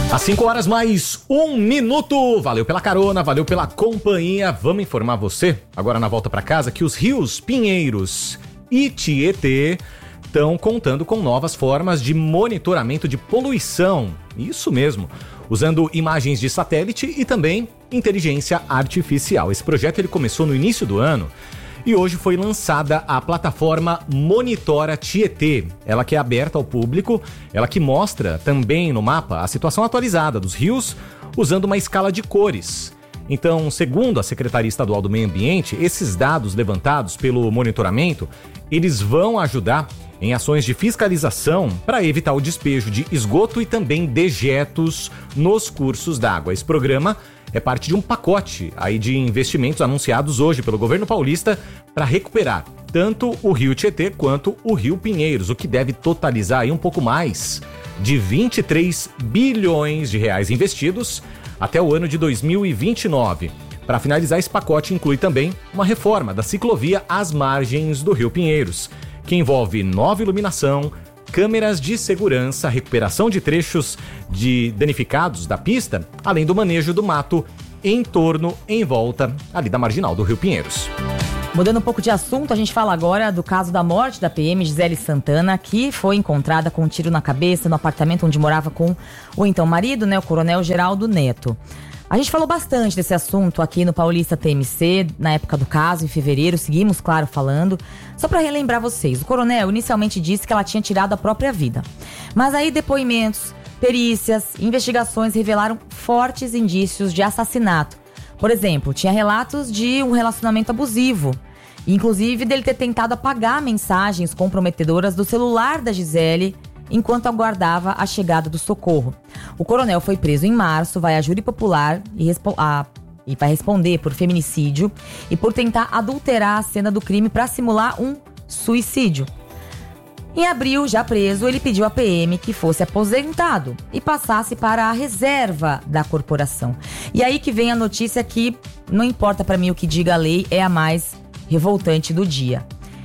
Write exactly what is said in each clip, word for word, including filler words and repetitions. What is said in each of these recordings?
Às cinco horas mais um minuto. Valeu pela carona, valeu pela companhia. Vamos informar você, agora na volta para casa, que os rios Pinheiros e Tietê estão contando com novas formas de monitoramento de poluição. Isso mesmo, usando imagens de satélite e também inteligência artificial. Esse projeto ele começou no início do ano e hoje foi lançada a plataforma Monitora Tietê. Ela que é aberta ao público, ela que mostra também no mapa a situação atualizada dos rios usando uma escala de cores. Então, segundo a Secretaria Estadual do Meio Ambiente, esses dados levantados pelo monitoramento, eles vão ajudar em ações de fiscalização para evitar o despejo de esgoto e também dejetos nos cursos d'água. Esse programa é parte de um pacote aí de investimentos anunciados hoje pelo governo paulista para recuperar tanto o Rio Tietê quanto o Rio Pinheiros, o que deve totalizar aí um pouco mais de vinte e três bilhões de reais investidos até o ano de dois mil e vinte e nove. Para finalizar, esse pacote inclui também uma reforma da ciclovia às margens do Rio Pinheiros, que envolve nova iluminação, câmeras de segurança, recuperação de trechos de danificados da pista, além do manejo do mato em torno, em volta ali da marginal do Rio Pinheiros. Mudando um pouco de assunto, a gente fala agora do caso da morte da P M Gisele Santana, que foi encontrada com um tiro na cabeça no apartamento onde morava com o então marido, né, o coronel Geraldo Neto. A gente falou bastante desse assunto aqui no Paulista T M C, na época do caso, em fevereiro, seguimos, claro, falando. Só para relembrar vocês, o coronel inicialmente disse que ela tinha tirado a própria vida. Mas aí depoimentos, perícias, investigações revelaram fortes indícios de assassinato. Por exemplo, tinha relatos de um relacionamento abusivo, inclusive dele ter tentado apagar mensagens comprometedoras do celular da Gisele enquanto aguardava a chegada do socorro. O coronel foi preso em março, vai a júri popular e, respo- a, e vai responder por feminicídio e por tentar adulterar a cena do crime para simular um suicídio. Em abril, já preso, ele pediu à P M que fosse aposentado e passasse para a reserva da corporação. E aí que vem a notícia que, não importa para mim o que diga a lei, é a mais revoltante do dia.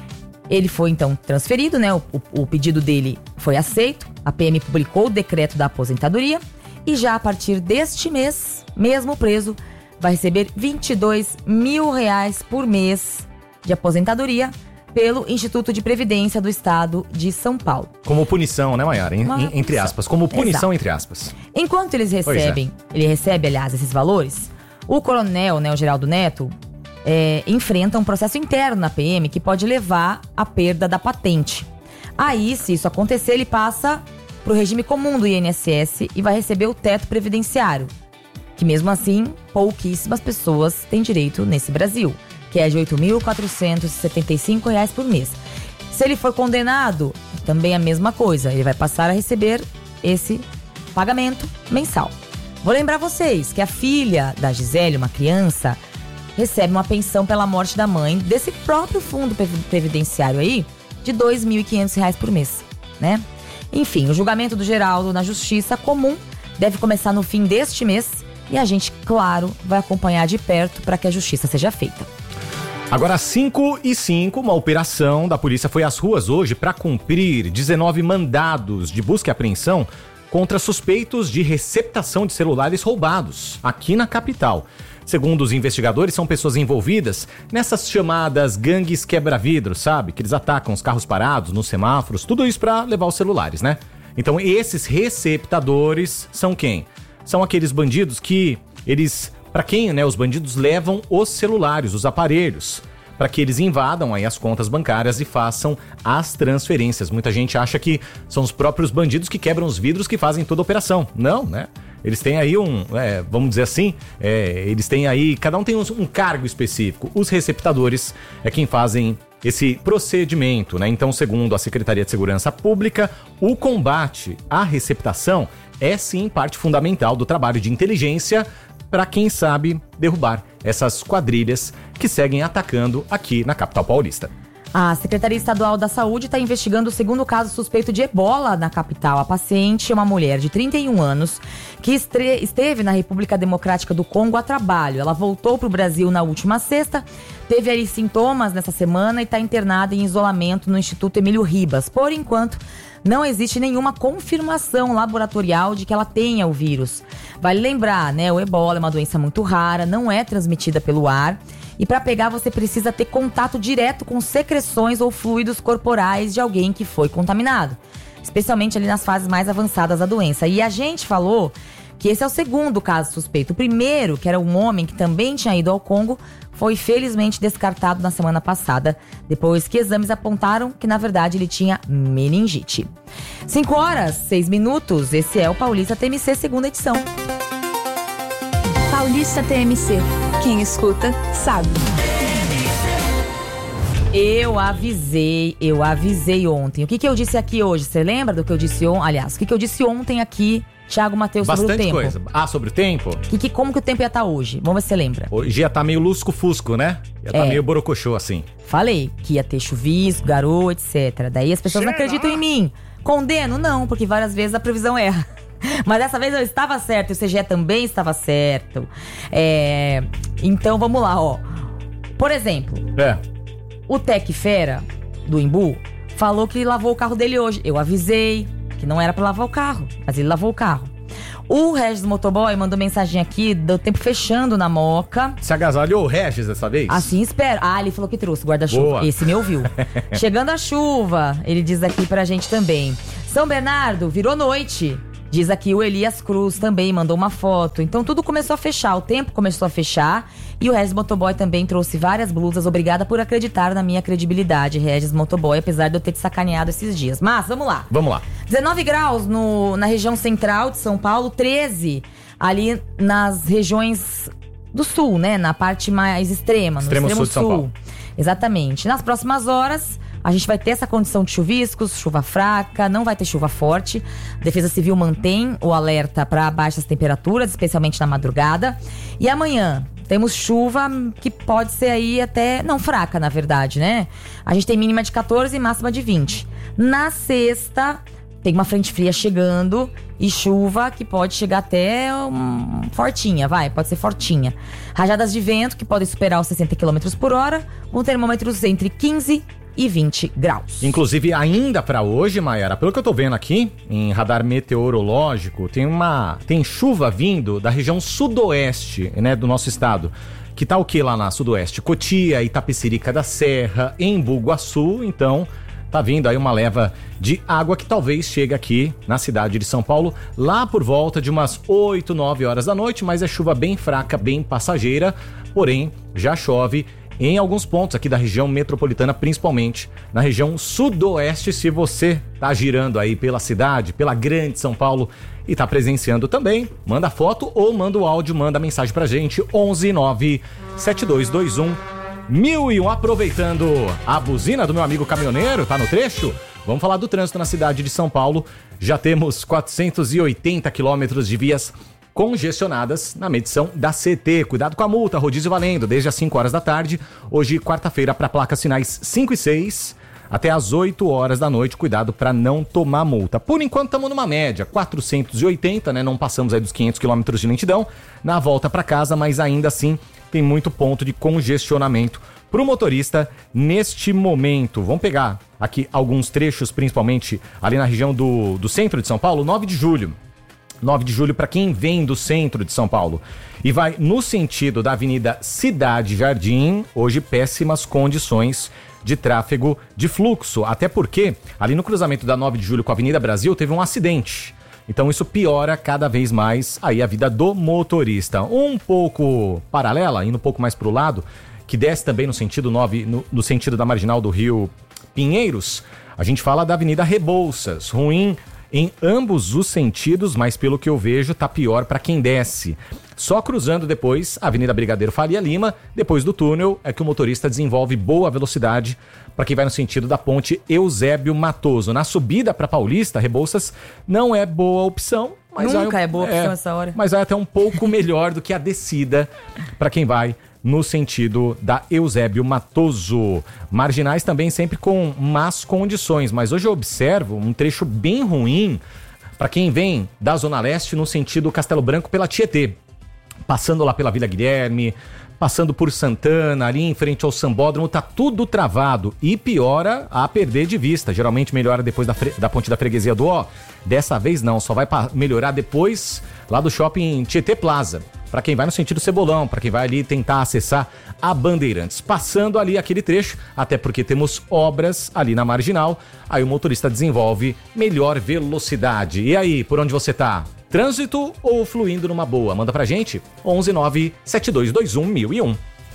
Ele foi então transferido, né? O, o, o pedido dele foi aceito. A P M publicou o decreto da aposentadoria e já a partir deste mês, mesmo preso, vai receber vinte e dois mil reais por mês de aposentadoria pelo Instituto de Previdência do Estado de São Paulo. Como punição, né, Maiara? En, en, entre aspas. Como punição, exato, entre aspas. Enquanto eles recebem, é. ele recebe, aliás, esses valores, o coronel, né, o Geraldo Neto, É, enfrenta um processo interno na P M que pode levar à perda da patente. Aí, se isso acontecer, ele passa para o regime comum do I N S S e vai receber o teto previdenciário, que mesmo assim, pouquíssimas pessoas têm direito nesse Brasil, que é de oito mil quatrocentos e setenta e cinco reais por mês. Se ele for condenado, também a mesma coisa, ele vai passar a receber esse pagamento mensal. Vou lembrar vocês que a filha da Gisele, uma criança, recebe uma pensão pela morte da mãe desse próprio fundo previdenciário aí de dois mil e quinhentos reais por mês, né? Enfim, o julgamento do Geraldo na Justiça Comum deve começar no fim deste mês e a gente, claro, vai acompanhar de perto para que a justiça seja feita. Agora, às cinco e cinco, uma operação da polícia foi às ruas hoje para cumprir dezenove mandados de busca e apreensão contra suspeitos de receptação de celulares roubados aqui na capital. Segundo os investigadores, são pessoas envolvidas nessas chamadas gangues quebra-vidros, sabe? Que eles atacam os carros parados, nos semáforos, tudo isso para levar os celulares, né? Então, esses receptadores são quem? São aqueles bandidos que eles, para quem, né, os bandidos levam os celulares, os aparelhos, para que eles invadam aí as contas bancárias e façam as transferências. Muita gente acha que são os próprios bandidos que quebram os vidros que fazem toda a operação. Não, né? Eles têm aí um, é, vamos dizer assim, é, eles têm aí, cada um tem um, um cargo específico. Os receptadores é quem fazem esse procedimento, né? Então, segundo a Secretaria de Segurança Pública, o combate à receptação é sim parte fundamental do trabalho de inteligência para quem sabe derrubar essas quadrilhas que seguem atacando aqui na capital paulista. A Secretaria Estadual da Saúde está investigando o segundo caso suspeito de ebola na capital. A paciente é uma mulher de trinta e um anos que estre- esteve na República Democrática do Congo a trabalho. Ela voltou para o Brasil na última sexta, teve aí sintomas nessa semana e está internada em isolamento no Instituto Emílio Ribas. Por enquanto, não existe nenhuma confirmação laboratorial de que ela tenha o vírus. Vale lembrar, né? O ebola é uma doença muito rara, não é transmitida pelo ar. E para pegar, você precisa ter contato direto com secreções ou fluidos corporais de alguém que foi contaminado. Especialmente ali nas fases mais avançadas da doença. E a gente falou que esse é o segundo caso suspeito. O primeiro, que era um homem que também tinha ido ao Congo, foi felizmente descartado na semana passada, depois que exames apontaram que, na verdade, ele tinha meningite. cinco horas, seis minutos, esse é o Paulista T M C, segunda edição. Paulista T M C. Quem escuta, sabe. Eu avisei, eu avisei ontem. O que, que eu disse aqui hoje? Você lembra do que eu disse ontem? Aliás, o que, que eu disse ontem aqui, Thiago Matheus, sobre Bastante o tempo? coisa. Ah, sobre o tempo? Que, que, como que o tempo ia estar hoje? Vamos ver se você lembra. Hoje ia estar meio lusco-fusco, né? Ia estar É. meio borocochô, assim. Falei que ia ter chuvisco, garoa, etcétera. Daí as pessoas não acreditam em mim. Condeno? Não, porque várias vezes a previsão erra. Mas dessa vez eu estava certo, e o C G E também estava certo. É... Então vamos lá, ó. Por exemplo, É. o Tec Fera, do Imbu, falou que lavou o carro dele hoje. Eu avisei que não era pra lavar o carro, mas ele lavou o carro. O Regis Motoboy mandou mensagem aqui do tempo fechando na Moca. Se agasalhou o Regis dessa vez? Assim espero. Ah, ele falou que trouxe guarda-chuva. Boa. Esse me ouviu. Chegando a chuva, ele diz aqui pra gente também. São Bernardo, virou noite. Diz aqui o Elias Cruz também, mandou uma foto. Então tudo começou a fechar, o tempo começou a fechar. E o Regis Motoboy também trouxe várias blusas. Obrigada por acreditar na minha credibilidade, Regis Motoboy, apesar de eu ter te sacaneado esses dias. Mas, vamos lá. Vamos lá. dezenove graus no, na região central de São Paulo, treze ali nas regiões do sul, né? Na parte mais extrema, Extremo no extremo sul de São Paulo. Exatamente. Nas próximas horas, a gente vai ter essa condição de chuviscos, chuva fraca, não vai ter chuva forte. A Defesa Civil mantém o alerta para baixas temperaturas, especialmente na madrugada. E amanhã temos chuva que pode ser aí até, não fraca na verdade, né? A gente tem mínima de catorze e máxima de vinte. Na sexta, tem uma frente fria chegando e chuva que pode chegar até um, fortinha, vai, pode ser fortinha. Rajadas de vento que podem superar os sessenta quilômetros por hora, com termômetros entre quinze e vinte graus. Inclusive, ainda pra hoje, Mayara, pelo que eu tô vendo aqui, em radar meteorológico, tem uma tem chuva vindo da região sudoeste, né, do nosso estado. Que tá o que lá na sudoeste? Cotia, Itapecerica da Serra, Embu Guaçu, então tá vindo aí uma leva de água que talvez chegue aqui na cidade de São Paulo lá por volta de umas oito, nove horas da noite, mas é chuva bem fraca, bem passageira, porém já chove em alguns pontos aqui da região metropolitana, principalmente na região sudoeste. Se você tá girando aí pela cidade, pela grande São Paulo e tá presenciando também, manda foto ou manda o áudio, manda mensagem pra gente, onze nove sete dois dois um mil e um. Aproveitando a buzina do meu amigo caminhoneiro, tá no trecho? Vamos falar do trânsito na cidade de São Paulo. Já temos quatrocentos e oitenta quilômetros de vias congestionadas na medição da C T. Cuidado com a multa, rodízio valendo desde as cinco horas da tarde, hoje quarta-feira, para placas sinais cinco e seis, até as oito horas da noite. Cuidado para não tomar multa. Por enquanto estamos numa média, quatrocentos e oitenta, né? Não passamos aí dos quinhentos quilômetros de lentidão na volta para casa, mas ainda assim tem muito ponto de congestionamento para o motorista neste momento. Vamos pegar aqui alguns trechos, principalmente ali na região do, do centro de São Paulo, nove de julho. nove de julho para quem vem do centro de São Paulo e vai no sentido da Avenida Cidade Jardim, hoje péssimas condições de tráfego de fluxo, até porque ali no cruzamento da nove de julho com a Avenida Brasil teve um acidente. Então isso piora cada vez mais aí a vida do motorista. Um pouco paralela, indo um pouco mais para o lado, que desce também no sentido nove, no, no sentido da Marginal do Rio Pinheiros, a gente fala da Avenida Rebouças, ruim em ambos os sentidos, mas pelo que eu vejo tá pior para quem desce. Só cruzando depois a Avenida Brigadeiro Faria Lima, depois do túnel, é que o motorista desenvolve boa velocidade para quem vai no sentido da ponte Eusébio Matoso. Na subida para Paulista, Rebouças não é boa opção. Mas Nunca vai, é boa opção é, essa hora. Mas vai até um pouco melhor do que a descida para quem vai no sentido da Eusébio Matoso. Marginais também sempre com más condições, mas hoje eu observo um trecho bem ruim para quem vem da Zona Leste no sentido Castelo Branco pela Tietê. passando lá pela Vila Guilherme, passando por Santana, ali em frente ao Sambódromo, tá tudo travado e piora a perder de vista. Geralmente melhora depois da, fre- da Ponte da Freguesia do Ó. Dessa vez não, só vai pa- melhorar depois lá do shopping Tietê Plaza. Para quem vai no sentido Cebolão, para quem vai ali tentar acessar a Bandeirantes. Passando ali aquele trecho, até porque temos obras ali na Marginal, aí o motorista desenvolve melhor velocidade. E aí, por onde você tá? Trânsito ou fluindo numa boa? Manda pra gente, onze nove sete dois dois um mil e um.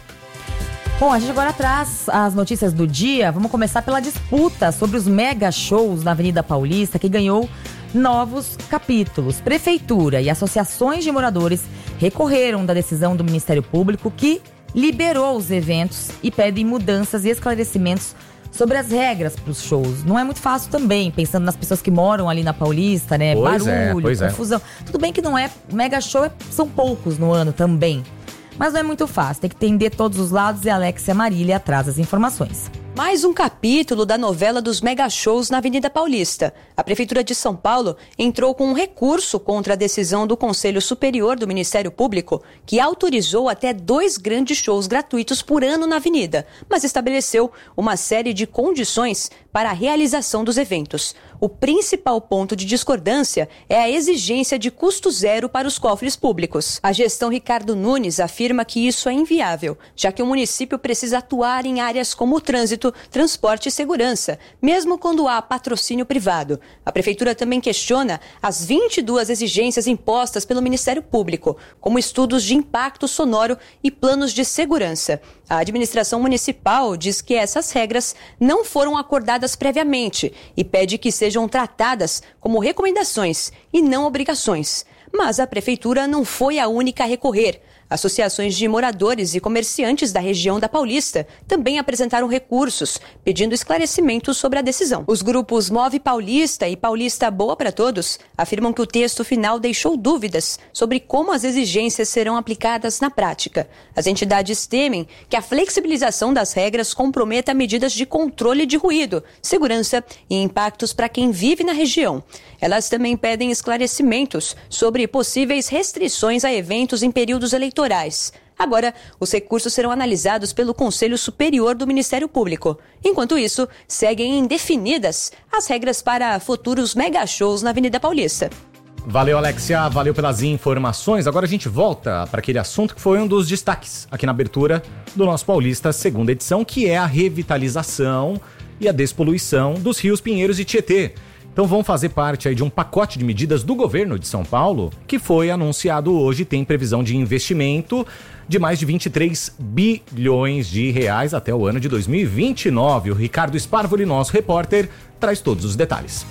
Bom, a gente agora traz as notícias do dia. Vamos começar pela disputa sobre os mega shows na Avenida Paulista, que ganhou novos capítulos. Prefeitura e associações de moradores recorreram da decisão do Ministério Público, que liberou os eventos e pedem mudanças e esclarecimentos sobre as regras para os shows. Não é muito fácil também, pensando nas pessoas que moram ali na Paulista, né? Pois Barulho, é, pois confusão. É. Tudo bem que não é mega show, são poucos no ano também. Mas não é muito fácil, tem que entender todos os lados e a Alexia Marília traz as informações. Mais um capítulo da novela dos mega shows na Avenida Paulista. A Prefeitura de São Paulo entrou com um recurso contra a decisão do Conselho Superior do Ministério Público, que autorizou até dois grandes shows gratuitos por ano na Avenida, mas estabeleceu uma série de condições para a realização dos eventos. O principal ponto de discordância é a exigência de custo zero para os cofres públicos. A gestão Ricardo Nunes afirma que isso é inviável, já que o município precisa atuar em áreas como o trânsito, transporte e segurança, mesmo quando há patrocínio privado. A Prefeitura também questiona as vinte e duas exigências impostas pelo Ministério Público, como estudos de impacto sonoro e planos de segurança. A administração municipal diz que essas regras não foram acordadas previamente e pede que sejam tratadas como recomendações e não obrigações. Mas a Prefeitura não foi a única a recorrer. Associações de moradores e comerciantes da região da Paulista também apresentaram recursos, pedindo esclarecimentos sobre a decisão. Os grupos Move Paulista e Paulista Boa para Todos afirmam que o texto final deixou dúvidas sobre como as exigências serão aplicadas na prática. As entidades temem que a flexibilização das regras comprometa medidas de controle de ruído, segurança e impactos para quem vive na região. Elas também pedem esclarecimentos sobre possíveis restrições a eventos em períodos eleitorais. Agora, os recursos serão analisados pelo Conselho Superior do Ministério Público. Enquanto isso, seguem indefinidas as regras para futuros mega shows na Avenida Paulista. Valeu, Alexia, valeu pelas informações. Agora a gente volta para aquele assunto que foi um dos destaques aqui na abertura do nosso Paulista segunda edição, que é a revitalização e a despoluição dos rios Pinheiros e Tietê. Então vão fazer parte aí de um pacote de medidas do governo de São Paulo, que foi anunciado hoje, tem previsão de investimento de mais de vinte e três bilhões de reais até o ano de dois mil e vinte e nove. O Ricardo Sparvoli, nosso repórter, traz todos os detalhes.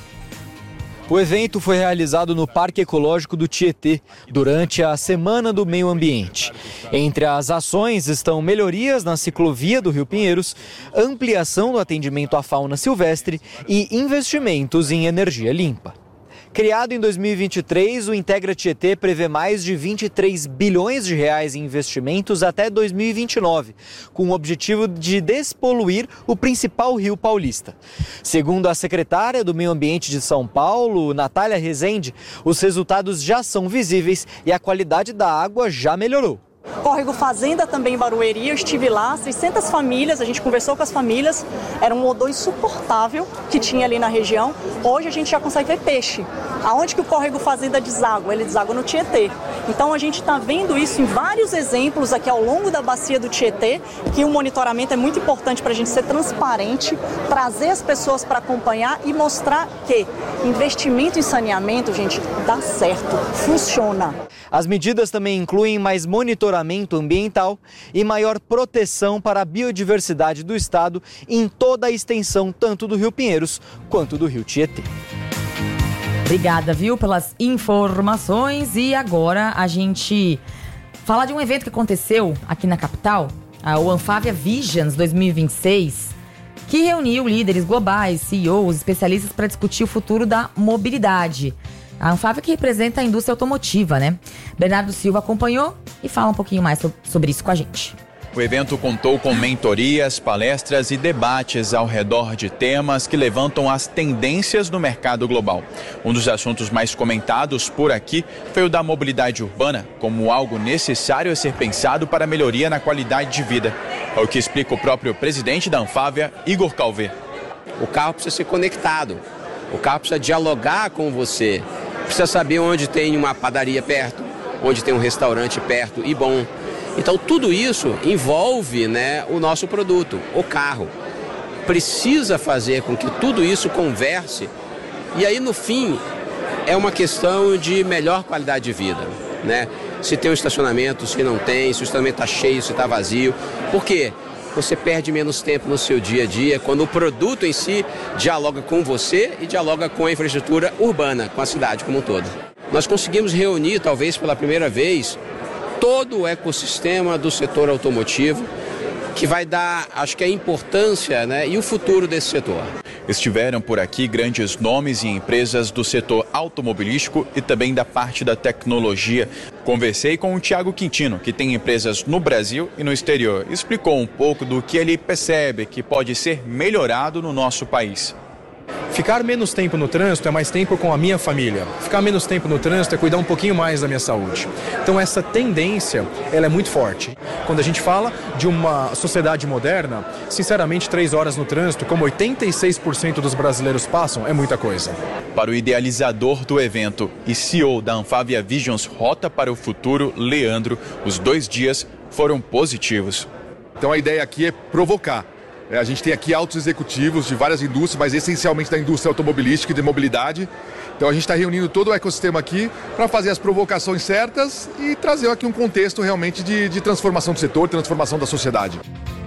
O evento foi realizado no Parque Ecológico do Tietê, durante a Semana do Meio Ambiente. Entre as ações estão melhorias na ciclovia do Rio Pinheiros, ampliação do atendimento à fauna silvestre e investimentos em energia limpa. Criado em dois mil e vinte e três, o Integra Tietê prevê mais de vinte e três bilhões de reais em investimentos até dois mil e vinte e nove, com o objetivo de despoluir o principal rio paulista. Segundo a secretária do Meio Ambiente de São Paulo, Natália Rezende, os resultados já são visíveis e a qualidade da água já melhorou. Córrego Fazenda, também em Barueri, eu estive lá, seiscentas famílias, a gente conversou com as famílias, era um odor insuportável que tinha ali na região. Hoje a gente já consegue ver peixe. Aonde que o Córrego Fazenda deságua? Ele deságua no Tietê. Então a gente está vendo isso em vários exemplos aqui ao longo da bacia do Tietê, que o monitoramento é muito importante para a gente ser transparente, trazer as pessoas para acompanhar e mostrar que investimento em saneamento, gente, dá certo, funciona. As medidas também incluem mais monitoramento ambiental e maior proteção para a biodiversidade do estado em toda a extensão tanto do Rio Pinheiros quanto do Rio Tietê. Obrigada, viu, pelas informações. E agora a gente fala de um evento que aconteceu aqui na capital, o Anfávia Visions dois mil e vinte e seis, que reuniu líderes globais, C E Os, especialistas para discutir o futuro da mobilidade. A Anfávia que representa a indústria automotiva, né? Bernardo Silva acompanhou e fala um pouquinho mais sobre isso com a gente. O evento contou com mentorias, palestras e debates ao redor de temas que levantam as tendências no mercado global. Um dos assuntos mais comentados por aqui foi o da mobilidade urbana, como algo necessário a ser pensado para a melhoria na qualidade de vida. É o que explica o próprio presidente da Anfávia, Igor Calvé. O carro precisa ser conectado, o carro precisa dialogar com você, precisa saber onde tem uma padaria perto, onde tem um restaurante perto e bom. Então tudo isso envolve, né, o nosso produto, o carro. Precisa fazer com que tudo isso converse e aí no fim é uma questão de melhor qualidade de vida, né? Se tem um estacionamento, se não tem, se o estacionamento está cheio, se está vazio. Por quê? Você perde menos tempo no seu dia a dia quando o produto em si dialoga com você e dialoga com a infraestrutura urbana, com a cidade como um todo. Nós conseguimos reunir, talvez pela primeira vez, todo o ecossistema do setor automotivo, que vai dar, acho que a importância, né, e o futuro desse setor. Estiveram por aqui grandes nomes e empresas do setor automobilístico e também da parte da tecnologia. Conversei com o Thiago Quintino, que tem empresas no Brasil e no exterior. Explicou um pouco do que ele percebe que pode ser melhorado no nosso país. Ficar menos tempo no trânsito é mais tempo com a minha família. Ficar menos tempo no trânsito é cuidar um pouquinho mais da minha saúde. Então essa tendência, ela é muito forte. Quando a gente fala de uma sociedade moderna, sinceramente, três horas no trânsito, como oitenta e seis por cento dos brasileiros passam, é muita coisa. Para o idealizador do evento e C E O da Anfávia Visions Rota para o Futuro, Leandro, os dois dias foram positivos. Então a ideia aqui é provocar. A gente tem aqui altos executivos de várias indústrias, mas essencialmente da indústria automobilística e de mobilidade. Então a gente está reunindo todo o ecossistema aqui para fazer as provocações certas e trazer aqui um contexto realmente de, de transformação do setor, transformação da sociedade.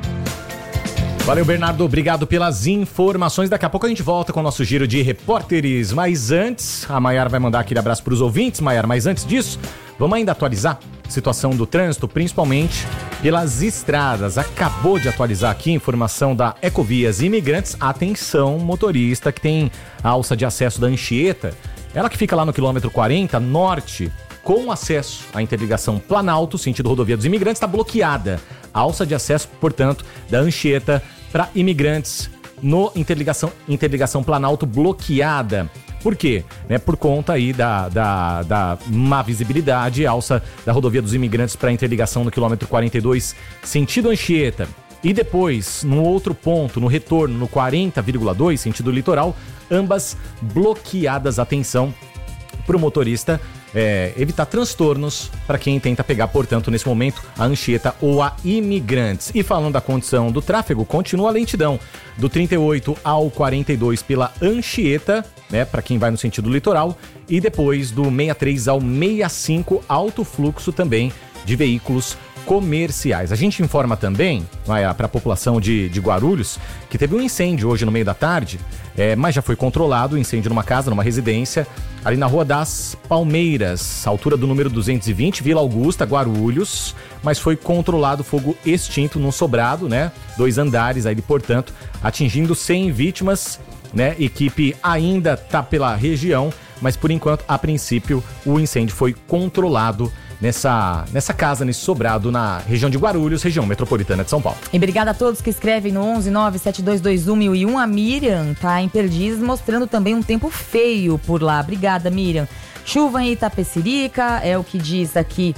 Valeu, Bernardo. Obrigado pelas informações. Daqui a pouco a gente volta com o nosso giro de repórteres. Mas antes, a Maiara vai mandar aquele abraço para os ouvintes, Maiara. Mas antes disso, vamos ainda atualizar a situação do trânsito, principalmente pelas estradas. Acabou de atualizar aqui a informação da Ecovias Imigrantes. Atenção, motorista que tem a alça de acesso da Anchieta. Ela que fica lá no quilômetro quarenta, norte, com acesso à interligação Planalto, sentido rodovia dos Imigrantes, está bloqueada. A alça de acesso, portanto, da Anchieta para Imigrantes no interligação, interligação Planalto bloqueada. Por quê? Né, por conta aí da, da, da má visibilidade, alça da rodovia dos Imigrantes para interligação no quilômetro quarenta e dois, sentido Anchieta. E depois, no outro ponto, no retorno, no quarenta vírgula dois, sentido litoral, ambas bloqueadas. Atenção para o motorista é, evitar transtornos para quem tenta pegar, portanto, nesse momento, a Anchieta ou a Imigrantes. E falando da condição do tráfego, continua a lentidão do trinta e oito ao quarenta e dois pela Anchieta, né, para quem vai no sentido litoral, e depois do sessenta e três ao sessenta e cinco, alto fluxo também de veículos comerciais. A gente informa também para a população de, de Guarulhos que teve um incêndio hoje no meio da tarde, é, mas já foi controlado o incêndio numa casa, numa residência, ali na Rua das Palmeiras, altura do número duzentos e vinte, Vila Augusta, Guarulhos, mas foi controlado, fogo extinto num sobrado, né? Dois andares aí, portanto, atingindo cem vítimas, né? Equipe ainda tá pela região, mas por enquanto, a princípio, o incêndio foi controlado nessa, nessa casa, nesse sobrado na região de Guarulhos, região metropolitana de São Paulo. E obrigada a todos que escrevem no onze nove sete dois dois um mil e um. A Miriam tá em Perdizes, mostrando também um tempo feio por lá. Obrigada, Miriam. Chuva em Itapecerica, é o que diz aqui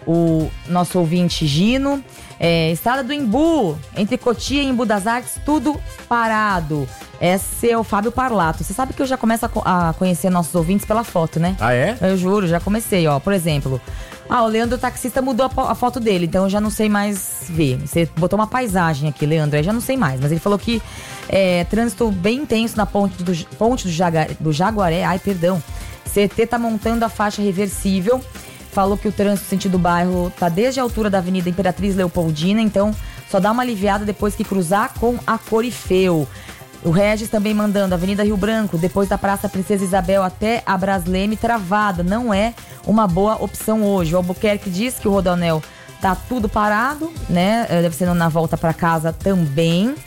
o nosso ouvinte Gino. É, Estrada do Embu, entre Cotia e Embu das Artes, tudo parado. Esse é o Fábio Parlato. Você sabe que eu já começo a, co- a conhecer nossos ouvintes pela foto, né? Ah, é? Eu juro, já comecei, ó. Por exemplo, ah, o Leandro taxista mudou a, po- a foto dele, então eu já não sei mais ver. Você botou uma paisagem aqui, Leandro, aí já não sei mais. Mas ele falou que é, trânsito bem intenso na ponte do, ponte do, Jaga, do Jaguaré. Ai, perdão. C T tá montando a faixa reversível. Falou que o trânsito sentido bairro tá desde a altura da Avenida Imperatriz Leopoldina, então só dá uma aliviada depois que cruzar com a Corifeu. O Regis também mandando Avenida Rio Branco, depois da Praça Princesa Isabel até a Brasleme, travada. Não é uma boa opção hoje. O Albuquerque diz que o Rodoanel tá tudo parado, né? Deve ser na volta para casa também.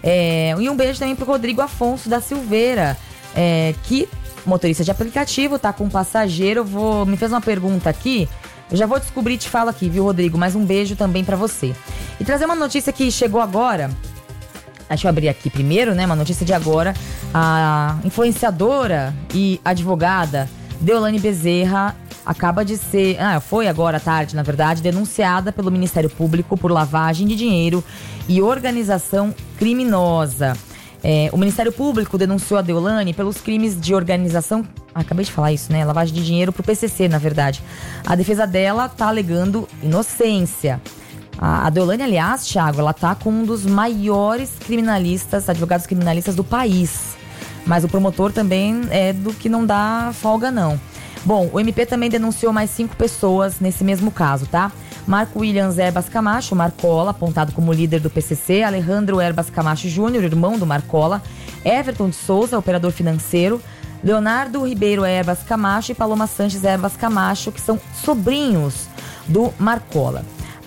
É, e um beijo também pro Rodrigo Afonso da Silveira, é, que motorista de aplicativo, tá com um passageiro. Vou, me fez uma pergunta aqui, eu já vou descobrir e te falo aqui, viu, Rodrigo? Mas um beijo também pra você. E trazer uma notícia que chegou agora. Deixa eu abrir aqui primeiro, né? Uma notícia de agora. A influenciadora e advogada Deolane Bezerra acaba de ser, ah, foi agora à tarde, na verdade, denunciada pelo Ministério Público por lavagem de dinheiro e organização criminosa. É, o Ministério Público denunciou a Deolane pelos crimes de organização, ah, acabei de falar isso, né? Lavagem de dinheiro pro P C C, na verdade. A defesa dela tá alegando inocência. A, a Deolane, aliás, Thiago, ela tá com um dos maiores criminalistas, advogados criminalistas do país. Mas o promotor também é do que não dá folga, não. Bom, o M P também denunciou mais cinco pessoas nesse mesmo caso, tá? Marco Williams Erbas Camacho, Marcola, apontado como líder do P C C. Alejandro Erbas Camacho Júnior, irmão do Marcola. Everton de Souza, operador financeiro. Leonardo Ribeiro Erbas Camacho e Paloma Sanches Erbas Camacho, que são sobrinhos do Marcola.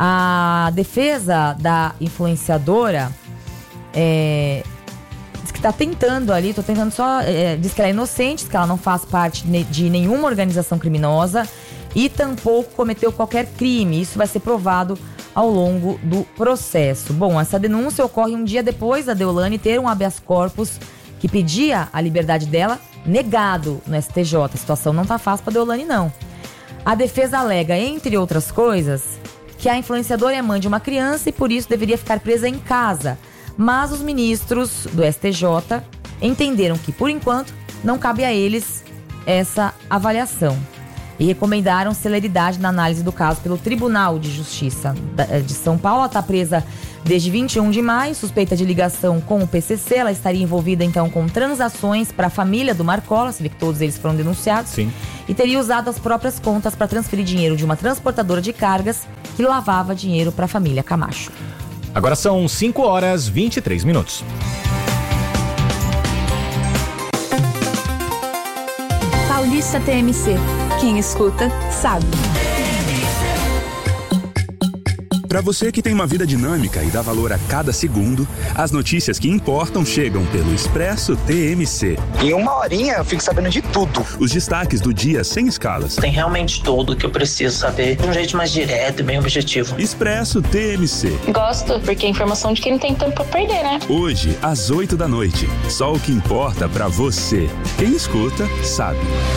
A defesa da influenciadora é... que está tentando ali, tô tentando só, é, diz que ela é inocente, que ela não faz parte de nenhuma organização criminosa e tampouco cometeu qualquer crime. Isso vai ser provado ao longo do processo. Bom, essa denúncia ocorre um dia depois da Deolane ter um habeas corpus que pedia a liberdade dela negado no S T J. A situação não tá fácil para Deolane, não. A defesa alega, entre outras coisas, que a influenciadora é mãe de uma criança e por isso deveria ficar presa em casa. Mas os ministros do S T J entenderam que, por enquanto, não cabe a eles essa avaliação. E recomendaram celeridade na análise do caso pelo Tribunal de Justiça de São Paulo. Ela está presa desde vinte e um de maio, suspeita de ligação com o P C C. Ela estaria envolvida, então, com transações para a família do Marcola. Você vê que todos eles foram denunciados. Sim. E teria usado as próprias contas para transferir dinheiro de uma transportadora de cargas que lavava dinheiro para a família Camacho. Agora são cinco horas e vinte e três minutos. Paulista T M C. Quem escuta, sabe. Para você que tem uma vida dinâmica e dá valor a cada segundo, as notícias que importam chegam pelo Expresso T M C. Em uma horinha eu fico sabendo de tudo. Os destaques do dia sem escalas. Tem realmente tudo que eu preciso saber de um jeito mais direto e bem objetivo. Expresso T M C. Gosto, porque é informação de quem não tem tempo pra perder, né? Hoje, às oito da noite. Só o que importa pra você. Quem escuta, sabe.